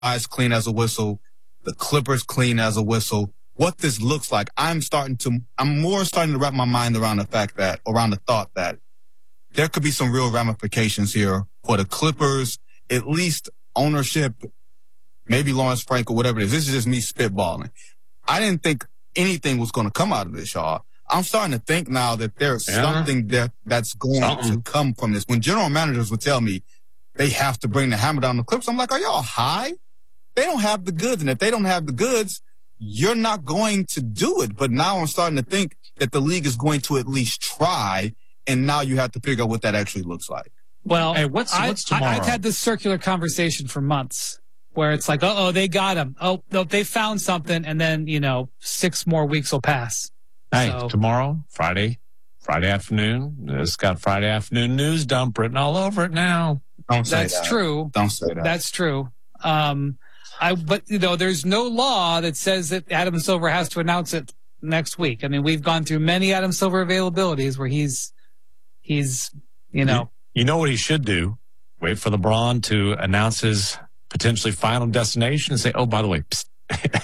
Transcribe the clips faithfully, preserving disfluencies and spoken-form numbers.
Kawhi's clean as a whistle. The Clippers clean as a whistle. What this looks like, I'm starting to, I'm more starting to wrap my mind around the fact that, around the thought that there could be some real ramifications here for the Clippers, at least ownership, maybe Lawrence Frank or whatever it is. This is just me spitballing. I didn't think anything was going to come out of this, y'all. I'm starting to think now that there's yeah. something that, that's going something. to come from this. When general managers would tell me they have to bring the hammer down on the Clippers, I'm like, are y'all high? They don't have the goods. And if they don't have the goods, you're not going to do it. But now I'm starting to think that the league is going to at least try. And now you have to figure out what that actually looks like. Well, hey, what's, I, what's tomorrow? I, I've had this circular conversation for months where it's like, uh-oh, they got him. Oh, no, they found something. And then, you know, six more weeks will pass. Hey, so. tomorrow, Friday, Friday afternoon. It's got Friday afternoon news dump written all over it now. Don't say That's that. true. Don't say that. That's true. Um, I, but, you know, there's no law that says that Adam Silver has to announce it next week. I mean, we've gone through many Adam Silver availabilities where he's, he's, you know. You, you know what he should do? Wait for LeBron to announce his potentially final destination and say, oh, by the way, psst.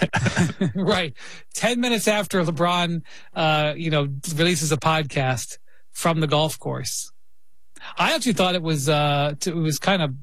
Right. Ten minutes after LeBron, uh, you know, releases a podcast from the golf course. I actually thought it was, uh, it was kind of,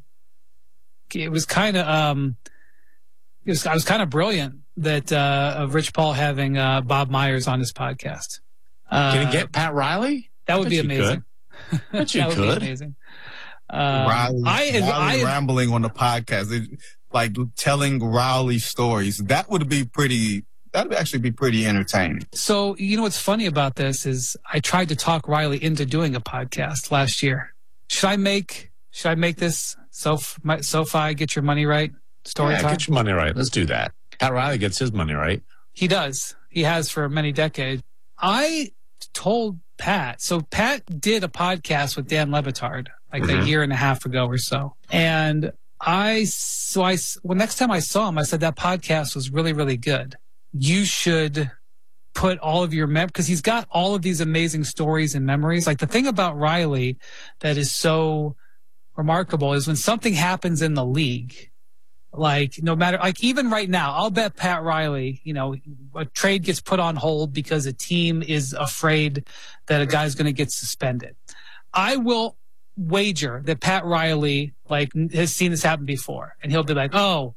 it was kind of, um, it was, I was kind of brilliant that, uh, of Rich Paul having, uh, Bob Myers on his podcast. Uh, Can he get Pat Riley? That would be amazing. Bet you that would could. be amazing. Um, Riley, I, Riley I, rambling on the podcast, it, like telling Riley stories. That would be pretty, that would actually be pretty entertaining. So, you know what's funny about this is I tried to talk Riley into doing a podcast last year. Should I make, should I make this Soph, my, SoFi Get Your Money Right story yeah, time? Get your money right. Let's do that. Pat Riley gets his money right. He does. He has for many decades. I told Pat, so Pat did a podcast with Dan Le Batard like mm-hmm. a year and a half ago or so. And I, so I, well, next time I saw him, I said that podcast was really, really good. You should put all of your mem, because he's got all of these amazing stories and memories. Like the thing about Riley that is so remarkable is when something happens in the league, like no matter, like even right now, I'll bet Pat Riley, you know, a trade gets put on hold because a team is afraid that a guy's going to get suspended. I will wager that Pat Riley like has seen this happen before, and he'll be like, oh,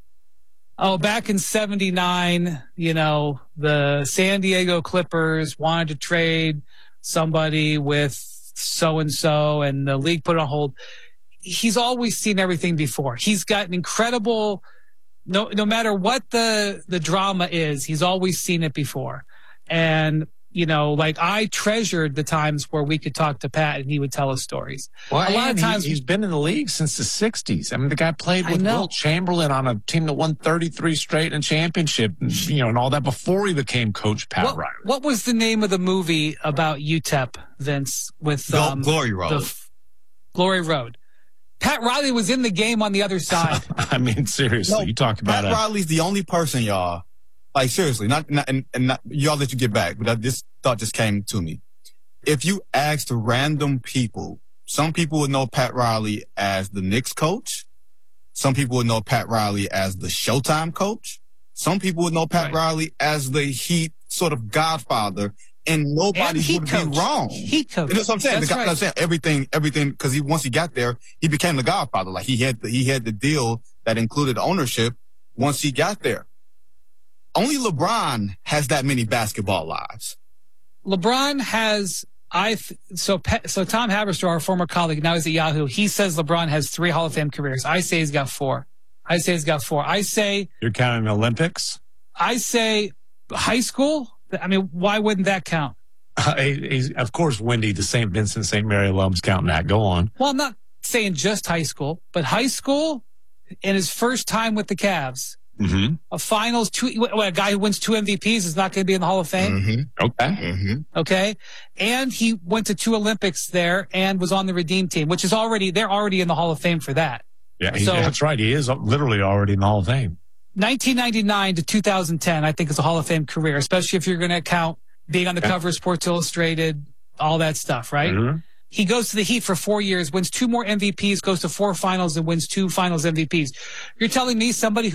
oh, back in seventy-nine, you know, the San Diego Clippers wanted to trade somebody with so-and-so and the league put it on hold. He's always seen everything before. He's got an incredible, no, no matter what the, the drama is, he's always seen it before. And, you know, like I treasured the times where we could talk to Pat and he would tell us stories. Well, a lot of times he, he's been in the league since the sixties. I mean, the guy played with Will Chamberlain on a team that won thirty-three straight in a championship, and, you know, and all that before he became Coach Pat what, Riley. What was the name of the movie about U T E P, Vince, with um, Glory Road? The f- Glory Road. Pat Riley was in the game on the other side. I mean, seriously, no, you talk about Pat it. Riley's the only person, y'all. Like seriously, not, not and, and not, y'all let you get back, but I, this thought just came to me. If you asked random people, some people would know Pat Riley as the Knicks coach. Some people would know Pat Riley as the Showtime coach. Some people would know Pat right. Riley as the Heat sort of godfather. And nobody and would coach. be wrong. He coach. That's what I'm saying. That's the guy, right. I'm saying everything, everything, because he once he got there, he became the godfather. Like he had the, he had the deal that included ownership once he got there. Only LeBron has that many basketball lives. LeBron has, I so so Tom Haberstroh, our former colleague, now he's at Yahoo. He says LeBron has three Hall of Fame careers. I say he's got four. I say he's got four. I say you're counting Olympics. I say high school. I mean, why wouldn't that count? Uh, he's, of course, Wendy, the Saint Vincent Saint Mary alum's counting that. Go on. Well, I'm not saying just high school, but high school and his first time with the Cavs. Mm-hmm. A finals, two, a guy who wins two M V Ps is not going to be in the Hall of Fame. Mm-hmm. Okay. Mm-hmm. Okay. And he went to two Olympics there and was on the Redeem team, which is already, they're already in the Hall of Fame for that. Yeah, he, so, that's right. He is literally already in the Hall of Fame. nineteen ninety-nine to two thousand ten, I think, is a Hall of Fame career, especially if you're going to count being on the yeah. cover of Sports Illustrated, all that stuff, right? Mm-hmm. He goes to the Heat for four years, wins two more M V Ps, goes to four finals and wins two finals M V Ps. You're telling me somebody